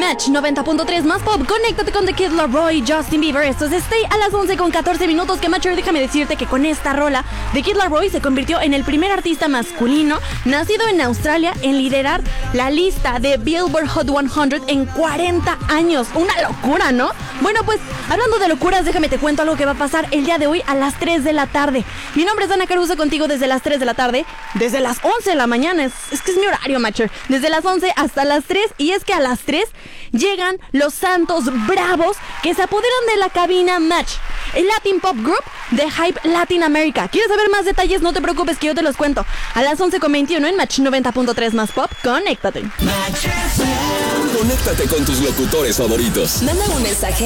Match 90.3 más pop. Conéctate con The Kid Laroi, Justin Bieber. Esto es Stay a las 11:14 minutos. Que Matcher, déjame decirte que con esta rola, The Kid Laroi se convirtió en el primer artista masculino nacido en Australia en liderar la lista de Billboard Hot 100 en 40 años. Una locura, ¿no? Bueno, pues hablando de locuras, déjame te cuento algo que va a pasar el día de hoy a las 3 de la tarde. Mi nombre es Dana Caruso, contigo desde las 3 de la tarde, desde las 11 de la mañana. Es que es mi horario, Matcher. Desde las 11 hasta las 3. Y es que a las 3 llegan los Santos Bravos, que se apoderan de la cabina Match, el Latin Pop Group de Hype Latin America. ¿Quieres saber más detalles? No te preocupes, que yo te los cuento a las 11:21 en Match 90.3 más pop. Conéctate. Conéctate con tus locutores favoritos. Manda un mensaje